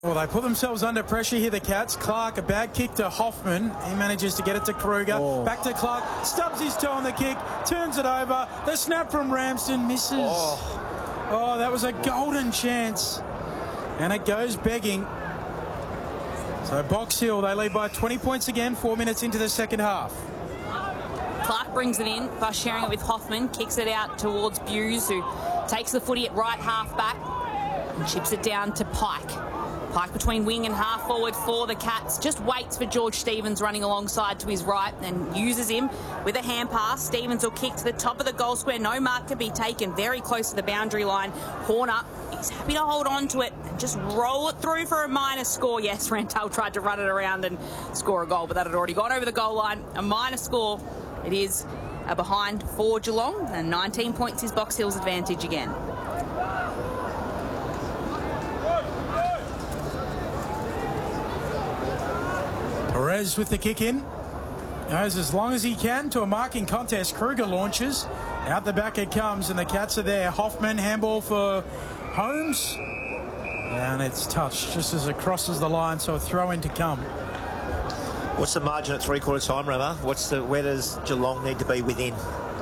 Well, they put themselves under pressure here, the Cats. Clark, a bad kick to Hoffman. He manages to get it to Kruger. Oh. Back to Clark. Stubs his toe on the kick. Turns it over. The snap from Ramsden misses. Oh, that was a golden chance. And it goes begging. So Box Hill, they lead by 20 points again, 4 minutes into the second half. Clark brings it in by sharing it with Hoffman. Kicks it out towards Buse, who takes the footy at right half back and chips it down to Pike. Pike between wing and half forward for the Cats. Just waits for George Stevens running alongside to his right and uses him with a hand pass. Stevens will kick to the top of the goal square. No mark to be taken. Very close to the boundary line. Horner is happy to hold on to it and just roll it through for a minor score. Yes, Rantel tried to run it around and score a goal, but that had already gone over the goal line. A minor score. It is a behind for Geelong, and 19 points is Box Hill's advantage again. Perez with the kick in. Goes as long as he can to a marking contest. Kruger launches. Out the back it comes, and the Cats are there. Hoffman, handball for Holmes. And it's touched just as it crosses the line, so a throw in to come. What's the margin at three-quarter time, Rama? Where does Geelong need to be within?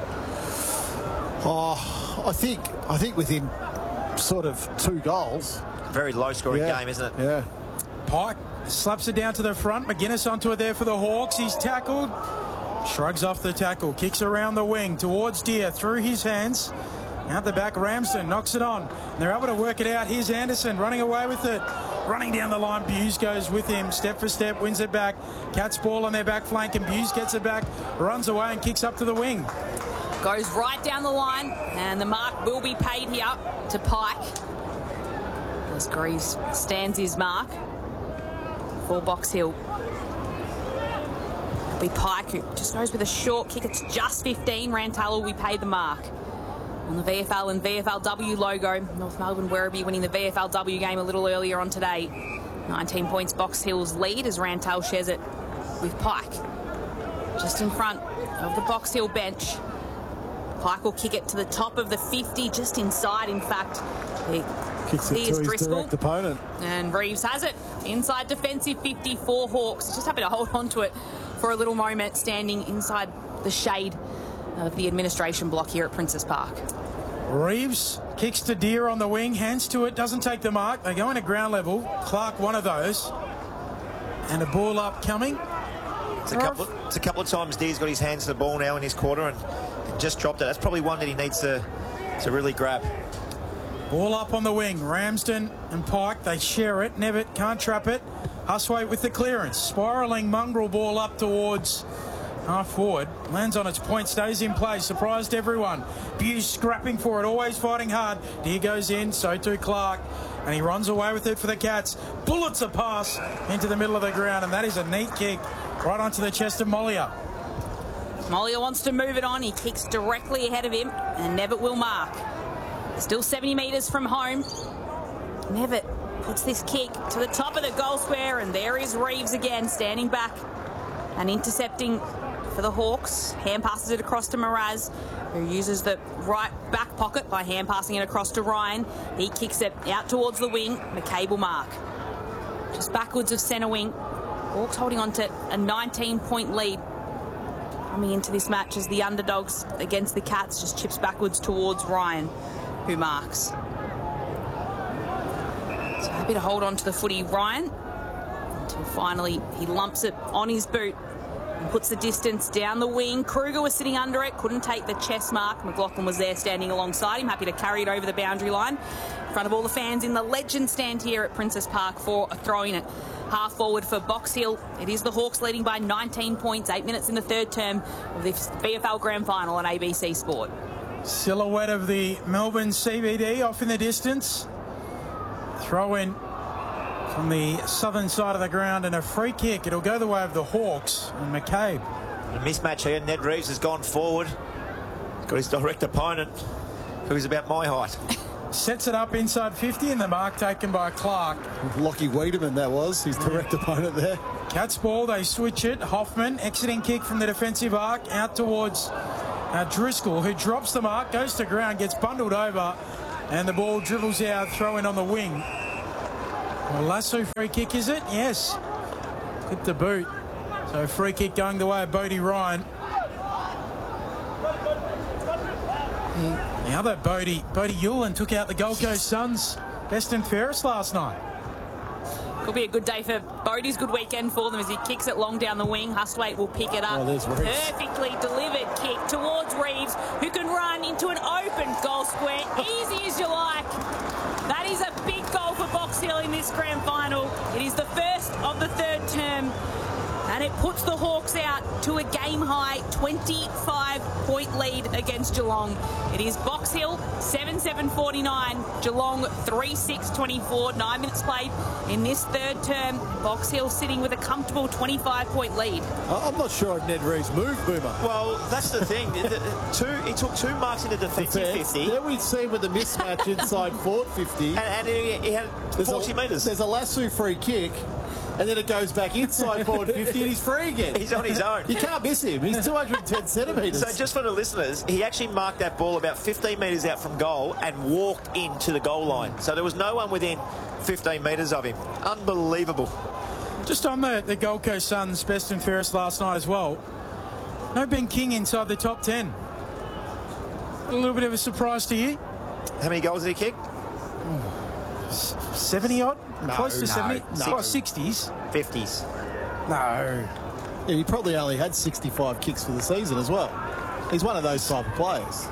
Oh, I think within sort of 2 goals. Very low-scoring game, isn't it? Yeah. Pike slaps it down to the front. McGuinness onto it there for the Hawks. He's tackled. Shrugs off the tackle. Kicks around the wing towards Deer. Through his hands. Out the back, Ramsden knocks it on. They're able to work it out. Here's Anderson running away with it. Running down the line. Buse goes with him. Step for step. Wins it back. Cats ball on their back flank, and Buse gets it back. Runs away and kicks up to the wing. Goes right down the line, and the mark will be paid here to Pike. As Greaves stands his mark for Box Hill. It'll be Pike who just goes with a short kick. It's just 15. Rantel will be paid the mark. On the VFL and VFLW logo, North Melbourne Werribee winning the VFLW game a little earlier on today. 19 points Box Hill's lead as Rantel shares it with Pike. Just in front of the Box Hill bench. Pike will kick it to the top of the 50, just inside, in fact. Kicks it to his direct opponent. And Reeves has it. Inside defensive 54 Hawks. Just happy to hold on to it for a little moment, standing inside the shade of the administration block here at Princes Park. Reeves kicks to Deer on the wing, hands to it, doesn't take the mark. They go into ground level. Clark, one of those. And a ball up coming. It's a couple of times Deer's got his hands to the ball now in his quarter and just dropped it. That's probably one that he needs to really grab. Ball up on the wing. Ramsden and Pike, they share it. Nevitt can't trap it. Huswaite with the clearance. Spiralling mongrel ball up towards half forward. Lands on its point, stays in place. Surprised everyone. Buse scrapping for it, always fighting hard. Deer goes in, so too Clark. And he runs away with it for the Cats. Bullets a pass into the middle of the ground, and that is a neat kick right onto the chest of Mollier. Mollier wants to move it on. He kicks directly ahead of him, and Nevitt will mark. Still 70 metres from home. Nevitt puts this kick to the top of the goal square, and there is Reeves again, standing back and intercepting for the Hawks. Hand passes it across to Mraz, who uses the right back pocket by hand passing it across to Ryan. He kicks it out towards the wing. McCabe will mark. Just backwards of centre wing. Hawks holding on to a 19-point lead coming into this match as the underdogs against the Cats. Just chips backwards towards Ryan, who marks. So happy to hold on to the footy, Ryan, until finally he lumps it on his boot and puts the distance down the wing. Kruger was sitting under it, couldn't take the chest mark. McLaughlin was there standing alongside him, happy to carry it over the boundary line in front of all the fans in the Legend stand here at Princes Park for a throw-in at half forward for Box Hill. It is the Hawks leading by 19 points, 8 minutes in the third term of this VFL Grand Final on ABC Sport. Silhouette of the Melbourne CBD off in the distance. Throw in from the southern side of the ground and a free kick. It'll go the way of the Hawks and McCabe. A mismatch here. Ned Reeves has gone forward. Got his direct opponent, who's about my height. Sets it up inside 50 and the mark taken by Clark. Lockie Wiedemann, that was his direct opponent there. Cats ball, they switch it. Hoffman, exiting kick from the defensive arc out towards Driscoll, who drops the mark, goes to ground, gets bundled over, and the ball dribbles out, throw in on the wing. Well, lasso free kick, is it? Yes. Hit the boot. So free kick going the way of Bodie Ryan. The other Bodie Hewlin took out the Gold Coast Suns best and fairest last night. Could be a good day for Bodie's good weekend for them as he kicks it long down the wing. Hustwaite will pick it up. Perfectly delivered kick towards Reeves, who can run into an open goal square. Easy as you like. That is a big goal for Box Hill in this grand final. It is the first of the third term, and it puts the Hawks out to a game-high 25-point lead against Geelong. It is Box Hill 7-7-49, Geelong 3-6-24. 9 minutes played in this third term. Box Hill sitting with a comfortable 25-point lead. I'm not sure if Ned Reeves moved, Boomer. Well, that's the thing. He took 2 marks in the defensive 50. Then we see with the mismatch inside forward 50. And he had 40 metres. There's a lasso free kick. And then it goes back inside forward 50 and he's free again. He's on his own. You can't miss him. He's 210 centimetres. So just for the listeners, he actually marked that ball about 15 metres out from goal and walked into the goal line. So there was no one within 15 metres of him. Unbelievable. Just on the Gold Coast Suns best and fairest last night as well. No Ben King inside the top 10. A little bit of a surprise to you. How many goals did he kick? 70 odd? No, Close to 70? no. 60s? 50s. No. Yeah, he probably only had 65 kicks for the season as well. He's one of those type of players.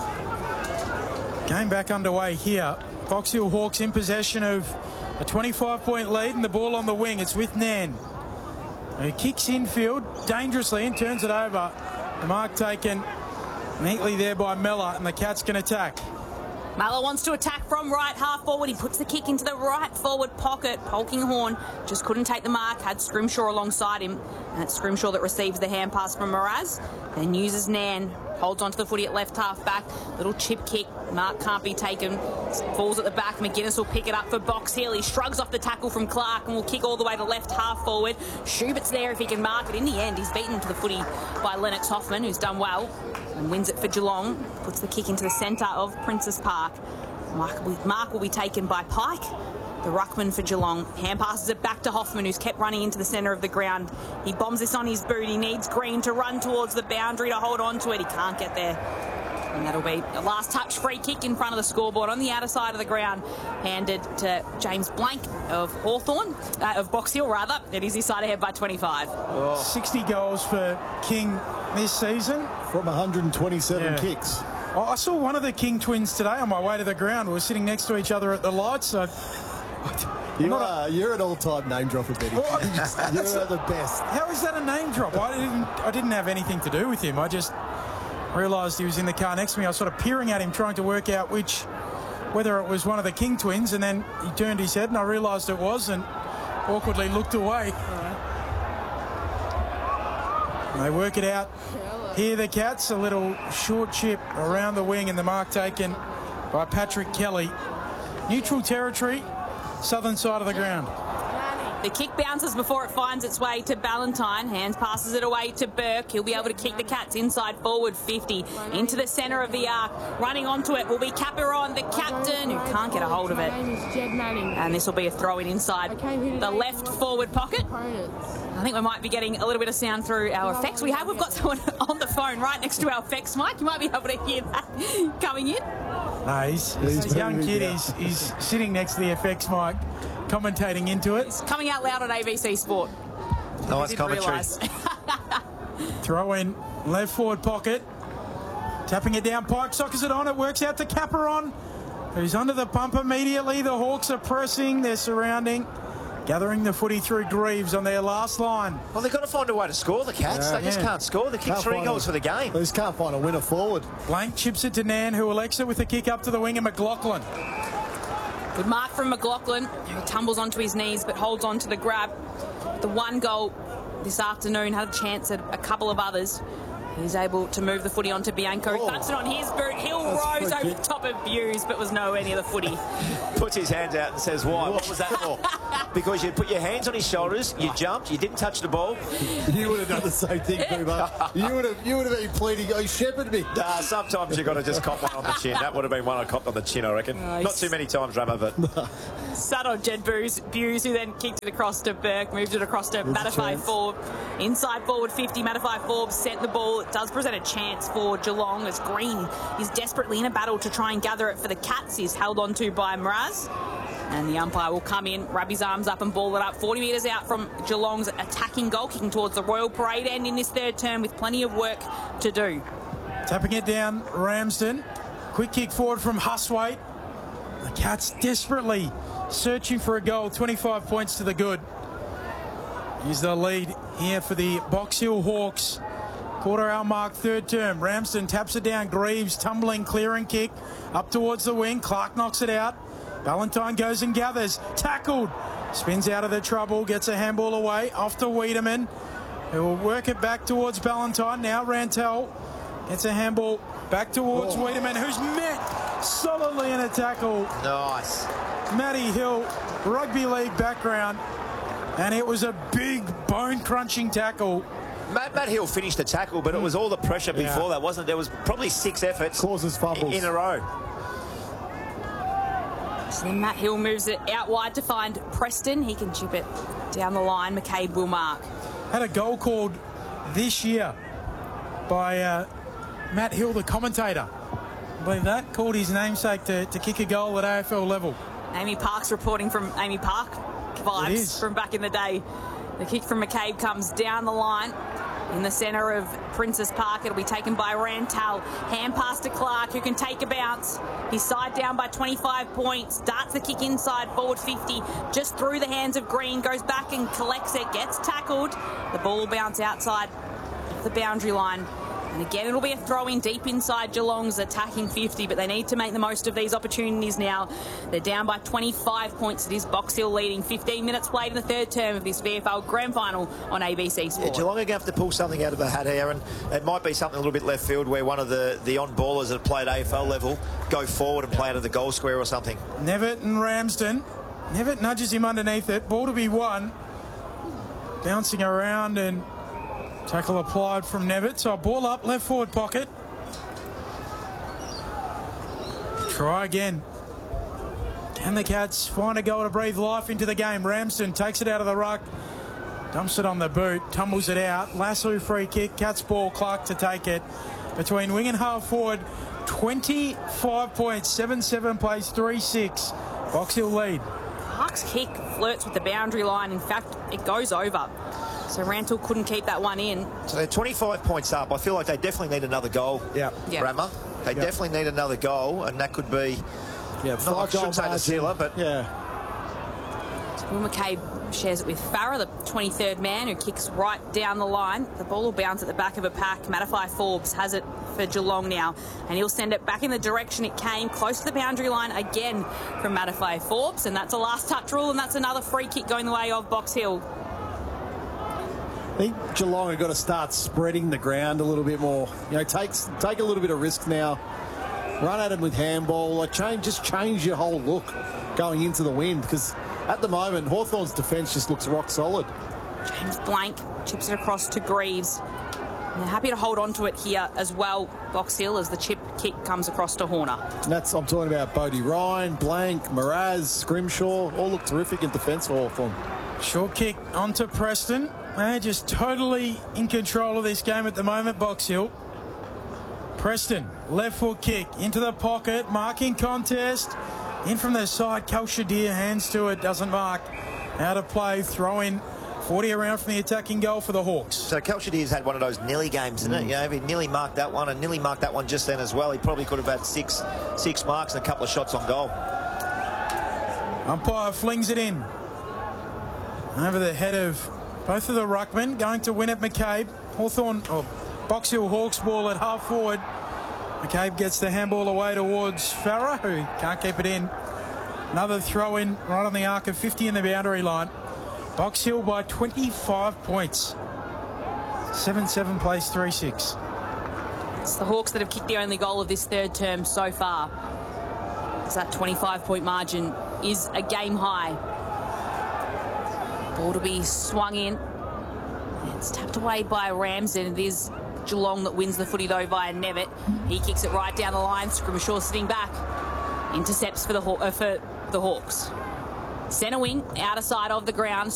Game back underway here. Box Hill Hawks in possession of a 25-point lead and the ball on the wing. It's with Nan. He kicks infield dangerously and turns it over. The mark taken neatly there by Mellor, and the Cats can attack. Mellor wants to attack from right half forward. He puts the kick into the right forward pocket. Polkinghorne just couldn't take the mark, had Scrimshaw alongside him. And it's Scrimshaw that receives the hand pass from Mraz. Then uses Nan, holds onto the footy at left half back. Little chip kick. Mark can't be taken. Falls at the back. McGuinness will pick it up for Box Hill. He shrugs off the tackle from Clark and will kick all the way to left half forward. Schubert's there if he can mark it. In the end, he's beaten to the footy by Lennox Hoffman, who's done well and wins it for Geelong. Puts the kick into the centre of Princes Park. Mark will be taken by Pike, the ruckman for Geelong. Hand passes it back to Hoffman, who's kept running into the centre of the ground. He bombs this on his boot. He needs Green to run towards the boundary to hold on to it. He can't get there. And that'll be a last touch free kick in front of the scoreboard on the outer side of the ground, handed to James Blank of Hawthorn, of Box Hill rather. It is his side ahead by 25. 60 goals for King this season. From 127 Yeah. kicks. Oh, I saw one of the King twins today on my way to the ground. We were sitting next to each other at the lights. So You're an all-time name dropper, Betty. You're the best. how is that a name drop? I didn't have anything to do with him. I just realised he was in the car next to me. I was sort of peering at him, trying to work out whether it was one of the King twins, and then he turned his head and I realised it was, and awkwardly looked away. And they work it out. Here the Cats, a little short chip around the wing, and the mark taken by Patrick Kelly. Neutral territory, southern side of the ground. The kick bounces before it finds its way to Ballantyne. Hands passes it away to Burke. He'll be able to kick the Cats inside forward 50 into the centre of the arc. Running onto it will be Capiron, the captain, who can't get a hold of it. And this will be a throw-in inside the left forward pocket. I think we might be getting a little bit of sound through our effects. We've got someone on the phone right next to our effects mic. You might be able to hear that coming in. No, he's a young kid. He's sitting next to the FX mic, commentating into it. It's coming out loud on ABC Sport. Nice commentary. Throw in left forward pocket. Tapping it down. Pike sockers it on. It works out to Caperon, who's under the pump immediately. The Hawks are pressing. They're surrounding. Gathering the footy through Greaves on their last line. Well, they've got to find a way to score, the Cats. They just can't score. They kicked 3 goals for the game. They just can't find a winner forward. Blank chips it to Nan, who will exit with a kick up to the wing, and McLaughlin. Good mark from McLaughlin, who tumbles onto his knees but holds on to the grab. The one goal this afternoon, had a chance at a couple of others. He's able to move the footy onto Bianco. Thuds it on his boot. Hill rose over the top of Hughes, but was nowhere near the footy. Puts his hands out and says, why? What was that for? Because you put your hands on his shoulders, you jumped, you didn't touch the ball. You would have done the same thing, Boomer. You would have been pleading, oh, shepherd me. Sometimes you've got to just cop one on the chin. That would have been one I copped on the chin, I reckon. Not too many times, Ramo, but... Sat on Jed Buse, who then kicked it across to Burke, moved it across to Matafai Forbes. Inside forward 50, Matafai Forbes sent the ball. It does present a chance for Geelong as Green is desperately in a battle to try and gather it for the Cats. He's held on to by Mraz. And the umpire will come in, rub his arms up and ball it up. 40 metres out from Geelong's attacking goal, kicking towards the Royal Parade end in this third term with plenty of work to do. Tapping it down, Ramsden. Quick kick forward from Huswaite. The Cats desperately searching for a goal. 25 points to the good. Here's the lead here for the Box Hill Hawks. Quarter hour mark, third term. Ramsden taps it down. Greaves, tumbling, clearing kick. Up towards the wing. Clark knocks it out. Ballantyne goes and gathers. Tackled. Spins out of the trouble. Gets a handball away. Off to Wiedemann, who will work it back towards Ballantyne. Now Rantel gets a handball back towards Wiedemann, who's met solidly in a tackle. Nice. Matty Hill, rugby league background. And it was a big bone-crunching tackle. Matt Hill finished the tackle, but it was all the pressure before that, wasn't it? There was probably 6 efforts. Causes fumbles in a row. So then Matt Hill moves it out wide to find Preston. He can chip it down the line. McCabe will mark. Had a goal called this year by Matt Hill, the commentator. I believe that. Called his namesake to kick a goal at AFL level. Amy Park's reporting from Amy Park vibes from back in the day. The kick from McCabe comes down the line in the centre of Princess Park. It'll be taken by Rantel. Hand pass to Clark, who can take a bounce. He's side down by 25 points. Darts the kick inside, forward 50, just through the hands of Green. Goes back and collects it, gets tackled. The ball will bounce outside the boundary line. And again, it'll be a throw-in deep inside Geelong's attacking 50, but they need to make the most of these opportunities now. They're down by 25 points. It is Box Hill leading. 15 minutes played in the third term of this VFL Grand Final on ABC Sport. Yeah, Geelong are going to have to pull something out of the hat here, and it might be something a little bit left field where one of the on-ballers that play at AFL level go forward and play out of the goal square or something. Nevitt and Ramsden. Nevitt nudges him underneath it. Ball to be won. Bouncing around and tackle applied from Nevitt. So a ball up, left forward pocket. Try again. Can the Cats find a goal to breathe life into the game? Ramsden takes it out of the ruck. Dumps it on the boot. Tumbles it out. Lasso free kick. Cats ball. Clark to take it. Between wing and half forward. 25 points. 7-7 plays 3-6. Box Hill lead. Clark's kick flirts with the boundary line. In fact, it goes over. So Rantel couldn't keep that one in. So they're 25 points up. I feel like they definitely need another goal, Rammer. They definitely need another goal, and that could be, I shouldn't say the sealer, but... Yeah. So Will McCabe shares it with Farah, the 23rd man, who kicks right down the line. The ball will bounce at the back of a pack. Matafai Forbes has it for Geelong now, and he'll send it back in the direction it came, close to the boundary line again from Matafai Forbes, and that's a last touch rule, and that's another free kick going the way of Box Hill. I think Geelong have got to start spreading the ground a little bit more. You know, take a little bit of risk now. Run at him with handball. Just change your whole look going into the wind, because at the moment Hawthorn's defence just looks rock solid. James Blank chips it across to Greaves. And they're happy to hold on to it here as well, Box Hill, as the chip kick comes across to Horner. And I'm talking about Bodie Ryan, Blank, Mraz, Scrimshaw, all look terrific in defence for Hawthorn. Short kick onto Preston. They're just totally in control of this game at the moment, Box Hill. Preston, left foot kick into the pocket, marking contest. In from the side, Kalshadir hands to it, doesn't mark. Out of play, throw in 40 around from the attacking goal for the Hawks. So Kalshadir's had one of those Nilly games, isn't it? You know, he nearly marked that one and nearly marked that one just then as well. He probably could have had six marks and a couple of shots on goal. Umpire flings it in. Over the head of both of the ruckmen, going to win it, McCabe. Box Hill Hawks ball at half forward. McCabe gets the handball away towards Farah, who can't keep it in. Another throw in right on the arc of 50 in the boundary line. Box Hill by 25 points. 7-7 plays 3-6. It's the Hawks that have kicked the only goal of this third term so far. As that 25-point margin is a game high. Ball to be swung in. It's tapped away by Ramsden. It is Geelong that wins the footy though via Nevitt. He kicks it right down the line. Scrimshaw sitting back. Intercepts for the Hawks. Centre wing, outer side of the ground.